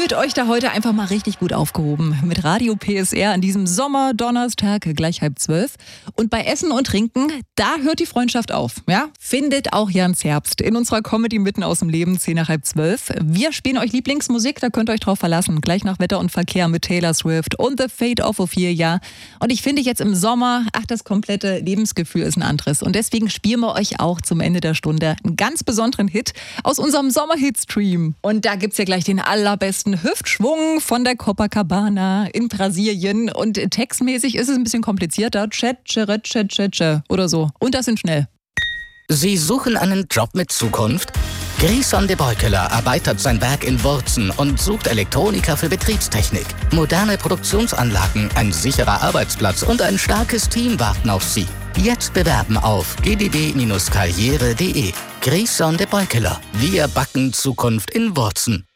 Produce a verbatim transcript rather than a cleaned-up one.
fühlt euch da heute einfach mal richtig gut aufgehoben mit Radio P S R an diesem Sommerdonnerstag gleich halb zwölf. Und bei Essen und Trinken, da hört die Freundschaft auf. Ja? Findet auch Jans Herbst in unserer Comedy mitten aus dem Leben, zehn nach halb zwölf. Wir spielen euch Lieblingsmusik, da könnt ihr euch drauf verlassen. Gleich nach Wetter und Verkehr mit Taylor Swift und The Fate of Ophelia. Und ich finde jetzt im Sommer, ach, das komplette Lebensgefühl ist ein anderes. Und deswegen spielen wir euch auch zum Ende der Stunde einen ganz besonderen Hit aus unserem Sommerhit-Stream. Und da gibt's ja gleich den allerbesten Hüftschwung von der Copacabana in Brasilien. Und textmäßig ist es ein bisschen komplizierter. Chet, chere, chet, chet, chet oder so. Und das sind schnell. Sie suchen einen Job mit Zukunft? Grison de Beukeler erweitert sein Werk in Wurzen und sucht Elektroniker für Betriebstechnik. Moderne Produktionsanlagen, ein sicherer Arbeitsplatz und ein starkes Team warten auf Sie. Jetzt bewerben auf g d b Bindestrich karriere punkt de. Grison de Beukeler. Wir backen Zukunft in Wurzen.